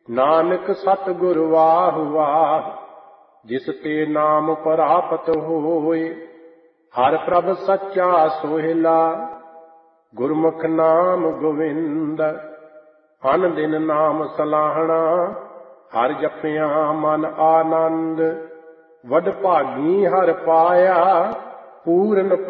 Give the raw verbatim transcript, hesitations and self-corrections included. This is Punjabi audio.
ਨਾਨਕ ਸਤਿਗੁਰ ਵਾਹ ਵਾਹ, ਜਿਸ ਤੇ ਨਾਮ ਪ੍ਰਾਪਤ ਹੋਏ। ਹਰ ਪ੍ਰਭ ਸੱਚਾ ਸੋਹਿਲਾ, ਗੁਰਮੁਖ ਨਾਮ ਗੋਵਿੰਦ। ਅਨ ਦਿਨ ਨਾਮ ਸਲਾਹਣਾ, ਹਰ ਜਪਿਆ ਮਨ ਆਨੰਦ। ਵਡ ਭਾਗੀ ਹਰ ਪਾਇਆ, ਪੂਰਨ